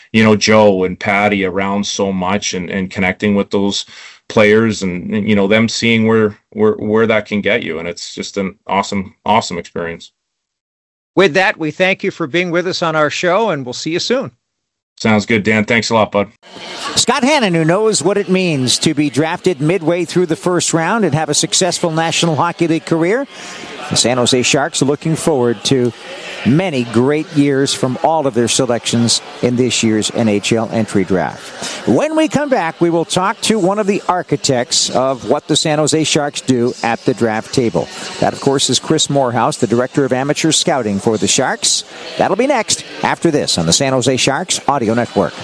Speaker 9: Joe and Patty around so much and connecting with those players and them seeing where that can get you. And it's just an awesome experience.
Speaker 8: With that, we thank you for being with us on our show, and we'll see you soon.
Speaker 9: Sounds good, Dan. Thanks a lot, bud.
Speaker 4: Scott Hannon, who knows what it means to be drafted midway through the first round and have a successful National Hockey League career. The San Jose Sharks are looking forward to many great years from all of their selections in this year's NHL entry draft. When we come back, we will talk to one of the architects of what the San Jose Sharks do at the draft table. That, of course, is Chris Morehouse, the Director of Amateur Scouting for the Sharks. That'll be next after this on the San Jose Sharks Audio Network.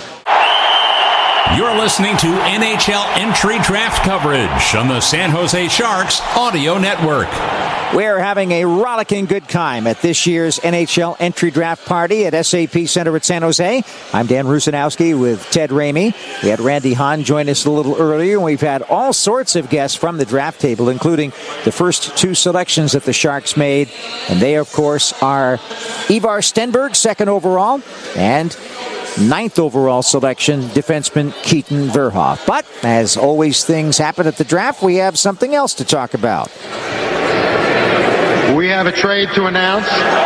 Speaker 5: You're listening to NHL entry draft coverage on the San Jose Sharks Audio Network.
Speaker 4: We're having a rollicking good time at this year's NHL entry draft party at SAP Center at San Jose. I'm Dan Rusanowski with Ted Ramey. We had Randy Hahn join us a little earlier, and we've had all sorts of guests from the draft table, including the first two selections that the Sharks made. And they, of course, are Ivar Stenberg, 2nd overall, and 9th overall selection, defenseman Keaton Verhoff. But, as always things happen at the draft, we have something else to talk about.
Speaker 10: We have a trade to announce.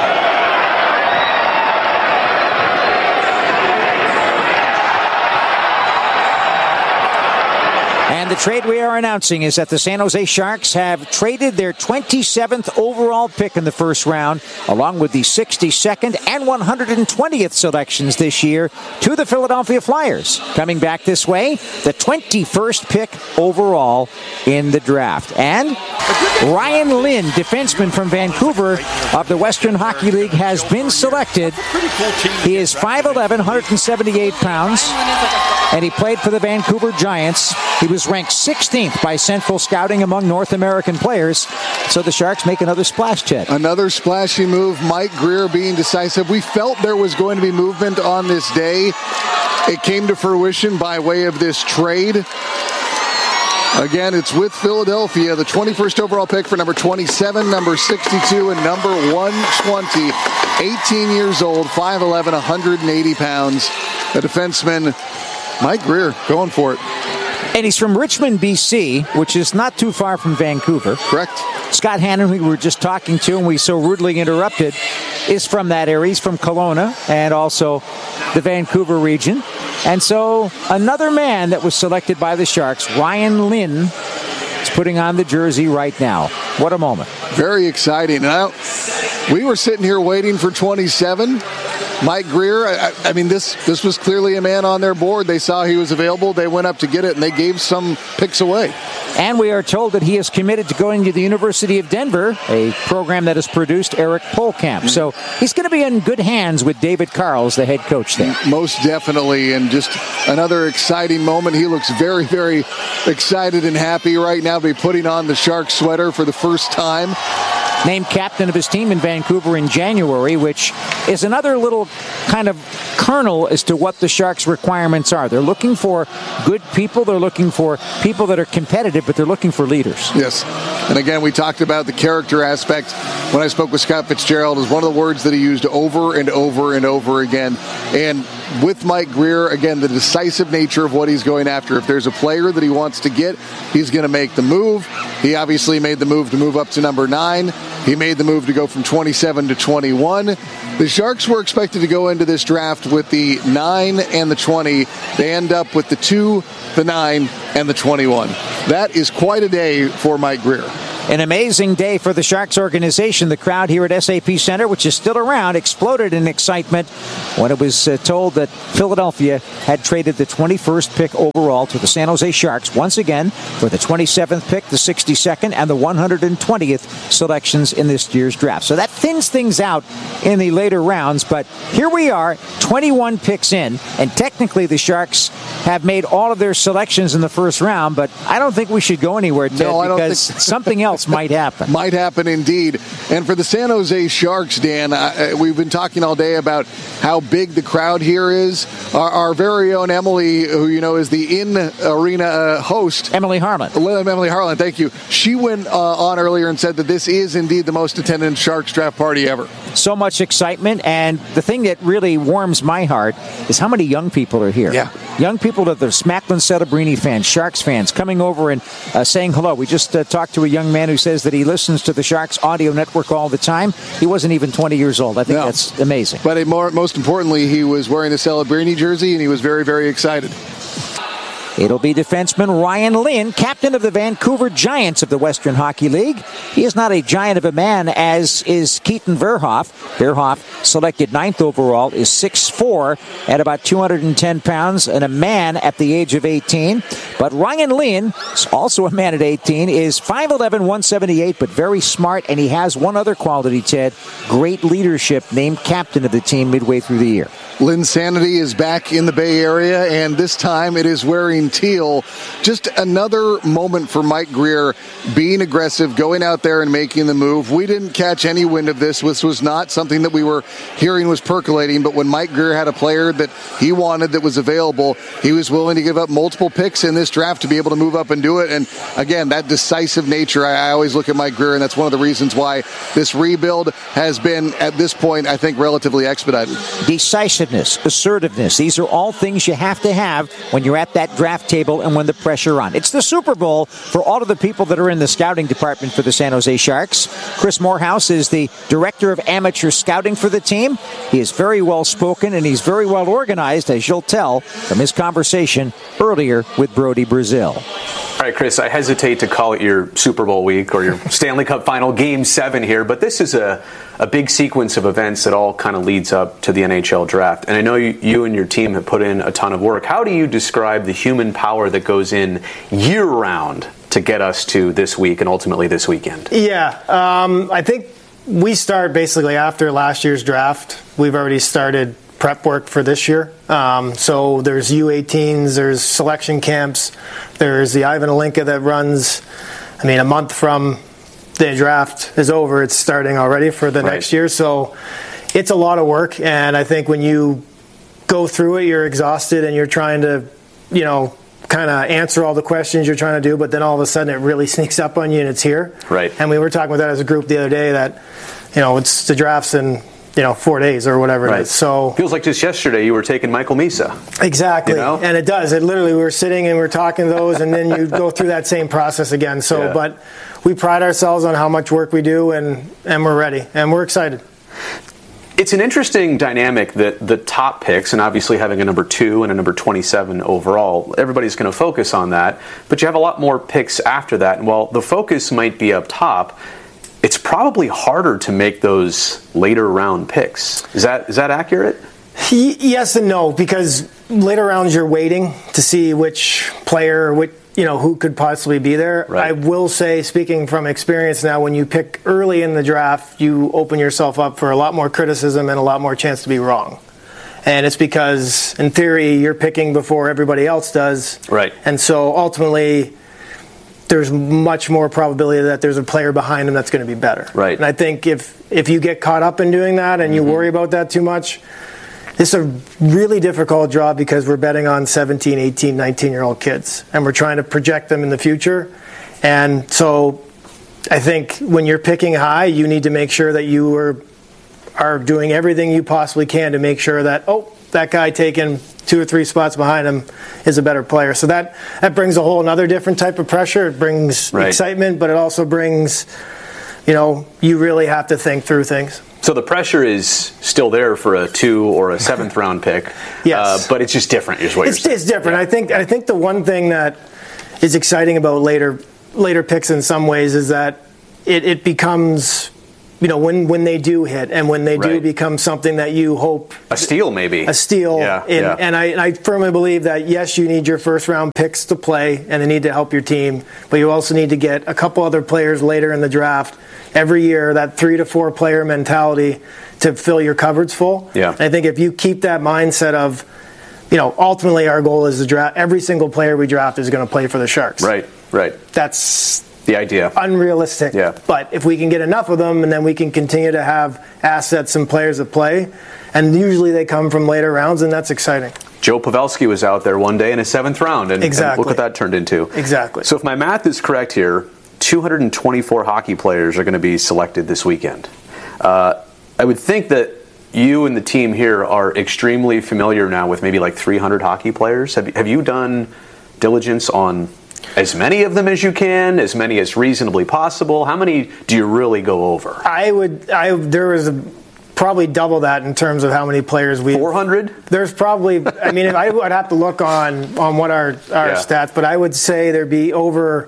Speaker 4: And the trade we are announcing is that the San Jose Sharks have traded their 27th overall pick in the first round, along with the 62nd and 120th selections this year, to the Philadelphia Flyers. Coming back this way, the 21st pick overall in the draft. And Ryan Lynn, defenseman from Vancouver of the Western Hockey League, has been selected. He is 5'11", 178 pounds, and he played for the Vancouver Giants. He was ranked 16th by Central Scouting among North American players. So the Sharks make another splash, Ted.
Speaker 2: Another splashy move. Mike Grier being decisive. We felt there was going to be movement on this day. It came to fruition by way of this trade. Again, it's with Philadelphia, the 21st overall pick for number 27, number 62, and number 120. 18 years old, 5'11", 180 pounds. A defenseman, Mike Grier, going for it.
Speaker 4: And he's from Richmond, BC, which is not too far from Vancouver.
Speaker 2: Correct.
Speaker 4: Scott Hannon, who we were just talking to, and we so rudely interrupted, is from that area. He's from Kelowna and also the Vancouver region. And so another man that was selected by the Sharks, Ryan Lynn, is putting on the jersey right now. What a moment.
Speaker 2: Very exciting. Now, we were sitting here waiting for 27. Mike Grier, I mean, this was clearly a man on their board. They saw he was available. They went up to get it, and they gave some picks away.
Speaker 4: And we are told that he is committed to going to the University of Denver, a program that has produced Eric Polkamp. So he's going to be in good hands with David Carl as the head coach there.
Speaker 2: Most definitely, and just another exciting moment. He looks very, very excited and happy right now to be putting on the Sharks sweater for the first time.
Speaker 4: Named captain of his team in Vancouver in January, which is another little kind of kernel as to what the Sharks' requirements are. They're looking for good people. They're looking for people that are competitive, but they're looking for leaders.
Speaker 2: Yes. And again, we talked about the character aspect when I spoke with Scott Fitzgerald. It was one of the words that he used over and over and over again. And with Mike Grier, again, the decisive nature of what he's going after. If there's a player that he wants to get, he's going to make the move. He obviously made the move to move up to number 9. He made the move to go from 27 to 21. The Sharks were expected to go into this draft with the 9 and the 20. They end up with the 2, the 9, and the 21. That is quite a day for Mike Grier.
Speaker 4: An amazing day for the Sharks organization. The crowd here at SAP Center, which is still around, exploded in excitement when it was told that Philadelphia had traded the 21st pick overall to the San Jose Sharks once again for the 27th pick, the 62nd, and the 120th selections in this year's draft. So that thins things out in the later rounds, but here we are, 21 picks in, and technically the Sharks have made all of their selections in the first round, but I don't think we should go anywhere, Ted, because something else might happen.
Speaker 2: Might happen indeed. And for the San Jose Sharks, Dan, we've been talking all day about how big the crowd here is. Our very own Emily, who you know is the in-arena host.
Speaker 4: Emily Harlan.
Speaker 2: Emily Harlan, thank you. She went on earlier and said that this is indeed the most attended Sharks draft party ever.
Speaker 4: So much excitement, and the thing that really warms my heart is how many young people are here.
Speaker 2: Yeah.
Speaker 4: Young people that are Smacklin Celebrini fans, Sharks fans, coming over and saying hello. We just talked to a young man who says that he listens to the Sharks audio network all the time. He wasn't even 20 years old. I think that's amazing.
Speaker 2: But most importantly, he was wearing the Celebrini jersey, and he was very, very excited.
Speaker 4: It'll be defenseman Ryan Lynn, captain of the Vancouver Giants of the Western Hockey League. He is not a giant of a man, as is Keaton Verhoff. Verhoff, selected 9th overall, is 6'4", at about 210 pounds, and a man at the age of 18. But Ryan Lynn, also a man at 18, is 5'11", 178, but very smart, and he has one other quality, Ted, great leadership, named captain of the team midway through the year.
Speaker 2: Linsanity is back in the Bay Area, and this time it is wearing teal. Just another moment for Mike Grier being aggressive, going out there and making the move. We didn't catch any wind of this. This was not something that we were hearing was percolating, but when Mike Grier had a player that he wanted that was available, he was willing to give up multiple picks in this draft to be able to move up and do it. And again, that decisive nature, I always look at Mike Grier, and that's one of the reasons why this rebuild has been, at this point, I think, relatively expedited.
Speaker 4: Decisiveness, assertiveness, these are all things you have to have when you're at that draft table and when the pressure on. It's the Super Bowl for all of the people that are in the scouting department for the San Jose Sharks. Chris Morehouse is the director of amateur scouting for the team. He is very well spoken and he's very well organized, as you'll tell from his conversation earlier with Brody Brazil.
Speaker 10: All right, Chris, I hesitate to call it your Super Bowl week or your Stanley Cup final Game 7 here, but this is a big sequence of events that all kind of leads up to the NHL draft. And I know you and your team have put in a ton of work. How do you describe the human power that goes in year-round to get us to this week and ultimately this weekend?
Speaker 11: Yeah, I think we start basically after last year's draft. We've already started prep work for this year. So there's U18s, there's selection camps, there's the Ivan Alinka that runs, a month from the draft is over, it's starting already for the next year. So it's a lot of work, and I think when you go through it, you're exhausted and you're trying to, kind of answer all the questions you're trying to do, but then all of a sudden it really sneaks up on you and it's here.
Speaker 10: Right.
Speaker 11: And we were talking about that as a group the other day that, it's the drafts in 4 days or whatever it is. So
Speaker 10: feels like just yesterday you were taking Michael Misa.
Speaker 11: Exactly. And it does. It literally, we were sitting and we were talking those, and then you go through that same process again. So, but we pride ourselves on how much work we do, and we're ready, and we're excited.
Speaker 10: It's an interesting dynamic that the top picks, and obviously having a number 2 and a number 27 overall, everybody's going to focus on that. But you have a lot more picks after that. And while the focus might be up top, it's probably harder to make those later round picks. Is that accurate?
Speaker 11: Yes and no, because later rounds you're waiting to see which player, who could possibly be there.
Speaker 10: Right.
Speaker 11: I will say, speaking from experience now, when you pick early in the draft, you open yourself up for a lot more criticism and a lot more chance to be wrong. And it's because, in theory, you're picking before everybody else does.
Speaker 10: Right.
Speaker 11: And so ultimately, there's much more probability that there's a player behind him that's going to be better.
Speaker 10: Right.
Speaker 11: And I think if you get caught up in doing that and you worry about that too much, it's a really difficult job because we're betting on 17, 18, 19-year-old kids, and we're trying to project them in the future. And so I think when you're picking high, you need to make sure that you are doing everything you possibly can to make sure that, that guy taking 2 or 3 spots behind him is a better player. So that brings a whole other different type of pressure. It brings excitement, but it also brings, you really have to think through things.
Speaker 10: So the pressure is still there for a 2 or a 7th round pick.
Speaker 11: Yes.
Speaker 10: But it's just different, is what you're saying.
Speaker 11: It's different. Yeah. I think the one thing that is exciting about later picks in some ways is that it becomes, when they do hit and when they do become something that you hope.
Speaker 10: A steal, maybe.
Speaker 11: A steal.
Speaker 10: Yeah.
Speaker 11: And I firmly believe that, yes, you need your first round picks to play and they need to help your team, but you also need to get a couple other players later in the draft every year, that 3 to 4 player mentality to fill your cupboards full.
Speaker 10: Yeah.
Speaker 11: And I think if you keep that mindset of, ultimately our goal is to draft, every single player we draft is going to play for the Sharks.
Speaker 10: Right.
Speaker 11: That's
Speaker 10: the idea.
Speaker 11: Unrealistic.
Speaker 10: Yeah.
Speaker 11: But if we can get enough of them, and then we can continue to have assets and players that play, and usually they come from later rounds, and that's exciting.
Speaker 10: Joe Pavelski was out there one day in a 7th round, and look what that turned into.
Speaker 11: Exactly.
Speaker 10: So if my math is correct here, 224 hockey players are going to be selected this weekend. I would think that you and the team here are extremely familiar now with maybe like 300 hockey players. Have you done diligence on as many of them as you can, as many as reasonably possible? How many do you really go over?
Speaker 11: There was probably double that in terms of how many players we.
Speaker 10: 400?
Speaker 11: There's probably. I mean, I would have to look on what our stats, but I would say there'd be over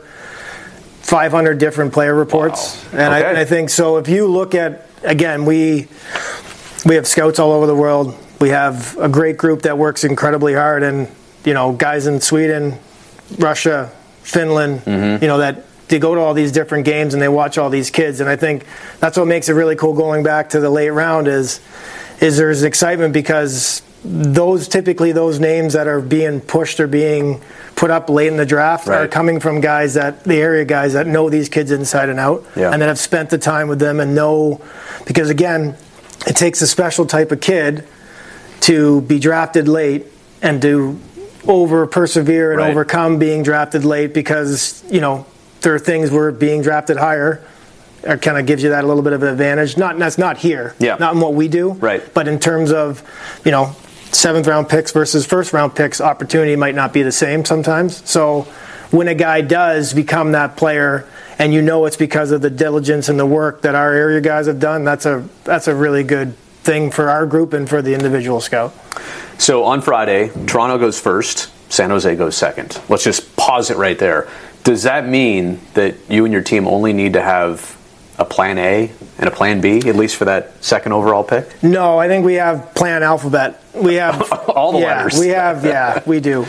Speaker 11: 500 different player reports. Wow. And I think so. If you look at, again, we have scouts all over the world. We have a great group that works incredibly hard, and guys in Sweden, Russia, Finland, that they go to all these different games and they watch all these kids. And I think that's what makes it really cool going back to the late round is there's excitement because those names that are being pushed or being put up late in the draft are coming from the area guys that know these kids inside and out and that have spent the time with them and know, because again, it takes a special type of kid to be drafted late and to persevere and overcome being drafted late, because there are things where being drafted higher kind of gives you that a little bit of an advantage. That's not here, not in what we do, but in terms of 7th round picks versus 1st round picks, opportunity might not be the same sometimes. So when a guy does become that player, and it's because of the diligence and the work that our area guys have done, that's a really good thing for our group and for the individual scout.
Speaker 10: So on Friday, Toronto goes first, San Jose goes second. Let's just pause it right there. Does that mean that you and your team only need to have a plan A and a plan B, at least for that 2nd overall pick?
Speaker 11: No, I think we have plan alphabet. We have
Speaker 10: all the letters.
Speaker 11: We have, we do.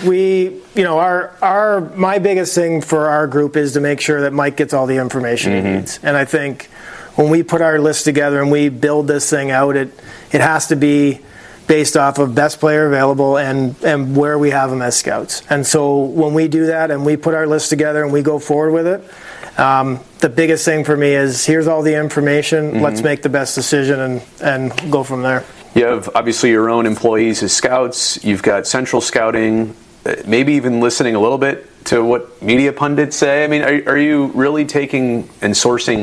Speaker 11: My biggest thing for our group is to make sure that Mike gets all the information he needs. And I think when we put our list together and we build this thing out, it has to be based off of best player available and where we have them as scouts. And so when we do that and we put our list together and we go forward with it, the biggest thing for me is here's all the information, let's make the best decision and go from there.
Speaker 10: You have obviously your own employees as scouts, you've got central scouting, maybe even listening a little bit to what media pundits say. I mean, are you really taking and sourcing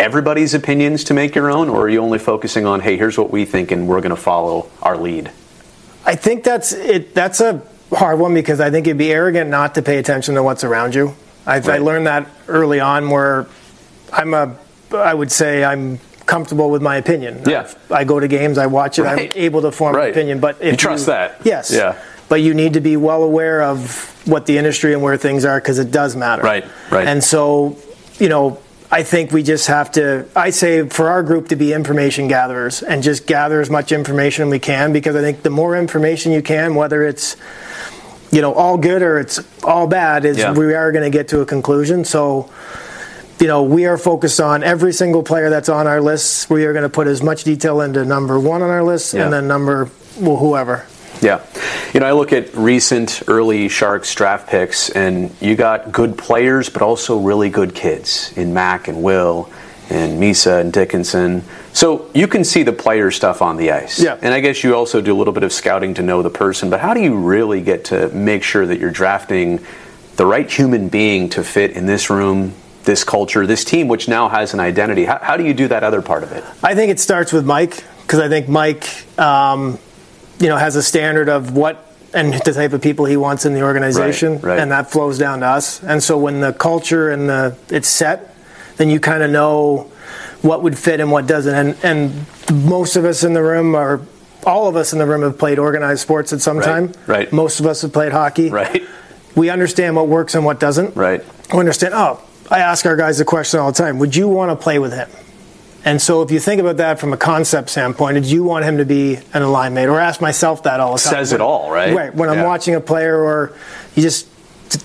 Speaker 10: everybody's opinions to make your own, or are you only focusing on, hey, here's what we think and we're going to follow our lead?
Speaker 11: I think that's it. That's a hard one because I think it'd be arrogant not to pay attention to what's around you. I learned that early on where I would say I'm comfortable with my opinion.
Speaker 10: Yeah.
Speaker 11: I go to games, I watch it, I'm able to form an opinion. But if
Speaker 10: you trust that.
Speaker 11: Yes.
Speaker 10: Yeah.
Speaker 11: But you need to be well aware of what the industry and where things are because it does matter.
Speaker 10: Right.
Speaker 11: And so, I think we just have to, I say for our group to be information gatherers and just gather as much information we can, because I think the more information you can, whether it's, all good or it's all bad, we are going to get to a conclusion. So, we are focused on every single player that's on our list. We are going to put as much detail into number one on our list and then whoever.
Speaker 10: Yeah. I look at recent early Sharks draft picks, and you got good players, but also really good kids in Mac and Will and Misa and Dickinson. So you can see the player stuff on the ice.
Speaker 11: Yeah.
Speaker 10: And I guess you also do a little bit of scouting to know the person. But how do you really get to make sure that you're drafting the right human being to fit in this room, this culture, this team, which now has an identity? How do you do that other part of it?
Speaker 11: I think it starts with Mike, because I think Mike has a standard of what and the type of people he wants in the organization, and that flows down to us. And so when the culture and it's set, then you kind of know what would fit and what doesn't. And most of us in the room all of us in the room have played organized sports at some time.
Speaker 10: Right.
Speaker 11: Most of us have played hockey.
Speaker 10: Right.
Speaker 11: We understand what works and what doesn't.
Speaker 10: Right.
Speaker 11: We understand, I ask our guys the question all the time, would you want to play with him? And so if you think about that from a concept standpoint, did you want him to be an alignment? Or ask myself that all the time.
Speaker 10: Says it all, right?
Speaker 11: Right. When I'm watching a player, or you just